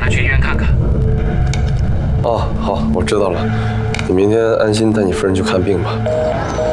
她去医院看看。 哦，好，我知道了。你明天安心带你夫人去看病吧。